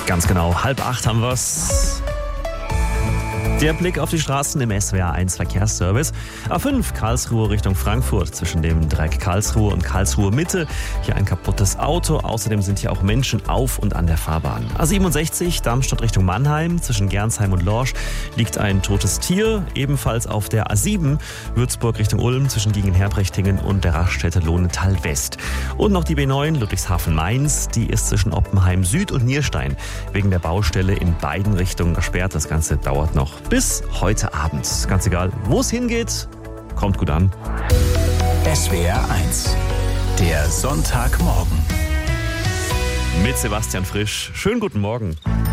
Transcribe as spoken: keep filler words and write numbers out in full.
Ganz genau, halb acht haben wir's. Der Blick auf die Straßen im S W R eins Verkehrsservice. A fünf Karlsruhe Richtung Frankfurt zwischen dem Dreieck Karlsruhe und Karlsruhe Mitte. Hier ein kaputtes Auto. Außerdem sind hier auch Menschen auf und an der Fahrbahn. A siebenundsechzig Darmstadt Richtung Mannheim. Zwischen Gernsheim und Lorsch liegt ein totes Tier. Ebenfalls auf der A sieben Würzburg Richtung Ulm zwischen Gießen-Herbrechtingen und der Raststätte Lohnetal West. Und noch die B neun Ludwigshafen-Mainz. Die ist zwischen Oppenheim Süd und Nierstein wegen der Baustelle in beiden Richtungen gesperrt. Das Ganze dauert noch bis heute Abend. Ganz egal, wo es hingeht, kommt gut an. S W R eins, der Sonntagmorgen. Mit Sebastian Frisch. Schönen guten Morgen.